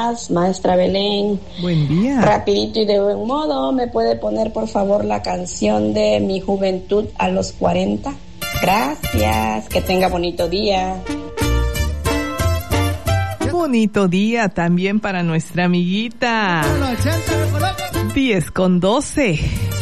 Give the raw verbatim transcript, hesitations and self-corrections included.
días, maestra Belén. Buen día. Rapidito y de buen modo, ¿me puede poner por favor la canción de Mi Juventud a los cuarenta? Gracias, que tenga bonito día. Bonito día también para nuestra amiguita. diez con doce.